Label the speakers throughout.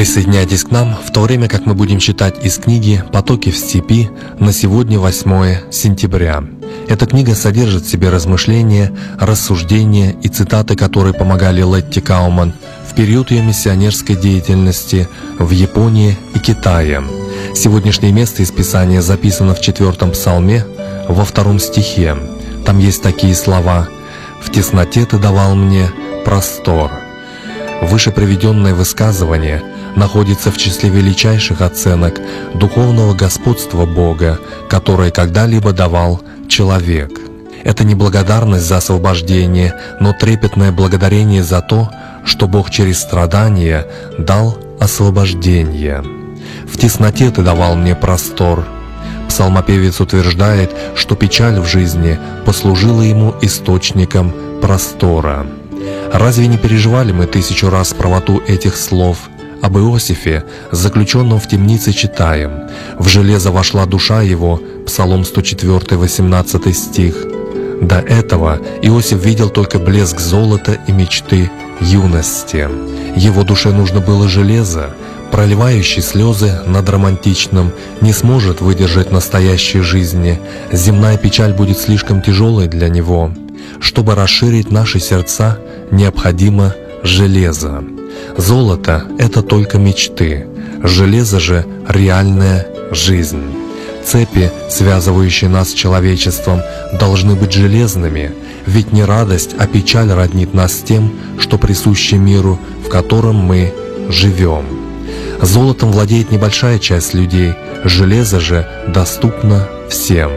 Speaker 1: Присоединяйтесь к нам, в то время как мы будем читать из книги «Потоки в степи» на сегодня 8 сентября. Эта книга содержит в себе размышления, рассуждения и цитаты, которые помогали Летти Кауман в период ее миссионерской деятельности в Японии и Китае. Сегодняшнее место из Писания записано в 4-м псалме, во 2 стихе. Там есть такие слова: «В тесноте ты давал мне простор». Выше приведенное высказывание находится в числе величайших оценок духовного господства Бога, которое когда-либо давал человек. Это не благодарность за освобождение, но трепетное благодарение за то, что Бог через страдания дал освобождение. «В тесноте ты давал мне простор». Псалмопевец утверждает, что печаль в жизни послужила ему источником простора. Разве не переживали мы 1000 раз правоту этих слов? Об Иосифе, заключенном в темнице, читаем: «В железо вошла душа его» Псалом 104, 18 стих. До этого Иосиф видел только блеск золота и мечты юности. Его душе нужно было железо. Проливающий слезы над романтичным не сможет выдержать настоящей жизни. Земная печаль будет слишком тяжелой для него. Чтобы расширить наши сердца, необходимо железо. Золото — это только мечты, железо же — реальная жизнь. Цепи, связывающие нас с человечеством, должны быть железными, ведь не радость, а печаль роднит нас с тем, что присуще миру, в котором мы живем. Золотом владеет небольшая часть людей, железо же доступно всем.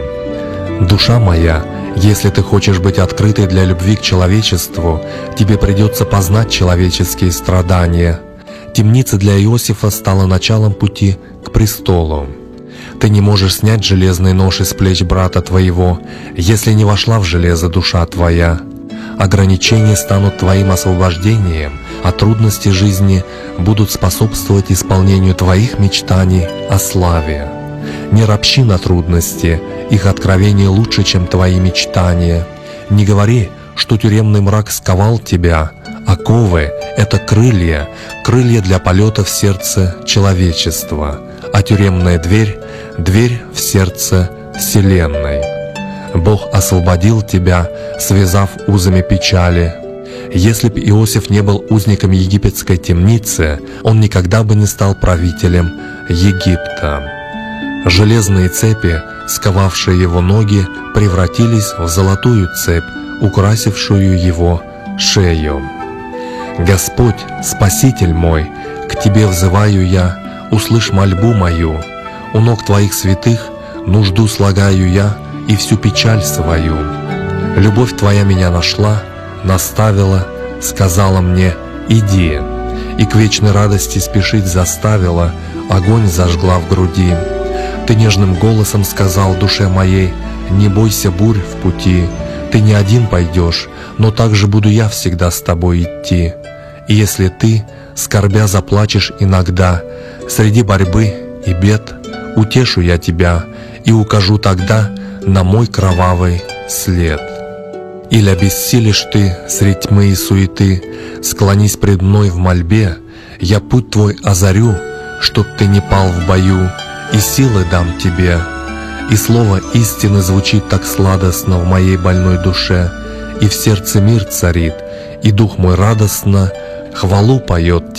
Speaker 1: Душа моя, если ты хочешь быть открытой для любви к человечеству, тебе придется познать человеческие страдания. Темница для Иосифа стала началом пути к престолу. Ты не можешь снять железный нож из плеч брата твоего, если не вошла в железо душа твоя. Ограничения станут твоим освобождением, а трудности жизни будут способствовать исполнению твоих мечтаний о славе. Не ропщи на трудности, их откровение лучше, чем твои мечтания. Не говори, что тюремный мрак сковал тебя. Оковы — это крылья, крылья для полета в сердце человечества, а тюремная дверь — дверь в сердце Вселенной. Бог освободил тебя, связав узами печали. Если бы Иосиф не был узником египетской темницы, он никогда бы не стал правителем Египта. Железные цепи, сковавшие его ноги, превратились в золотую цепь, украсившую его шею. «Господь, Спаситель мой, к Тебе взываю я, услышь мольбу мою. У ног Твоих святых нужду слагаю я и всю печаль свою. Любовь Твоя меня нашла, наставила, сказала мне: иди, и к вечной радости спешить заставила, огонь зажгла в груди. Ты нежным голосом сказал душе моей: не бойся бурь в пути, ты не один пойдешь, но также буду я всегда с тобой идти. И если ты, скорбя, заплачешь иногда, среди борьбы и бед, утешу я тебя и укажу тогда на мой кровавый след. Или обессилишь ты средь тьмы и суеты, склонись пред мной в мольбе, я путь твой озарю, чтоб ты не пал в бою, и силы дам тебе. И слово истины звучит так сладостно в моей больной душе, и в сердце мир царит, и дух мой радостно хвалу поет тебе.